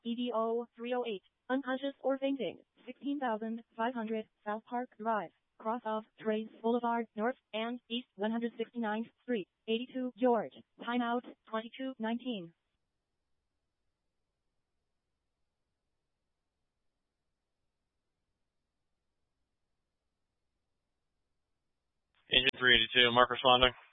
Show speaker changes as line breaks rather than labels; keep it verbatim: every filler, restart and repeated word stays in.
E D O three oh eight, unconscious or fainting, sixteen thousand five hundred South Park Drive, cross of Trace Boulevard, North and East one hundred sixty-ninth Street, eighty-two George, timeout twenty-two nineteen.
Engine three eighty-two, Mark responding.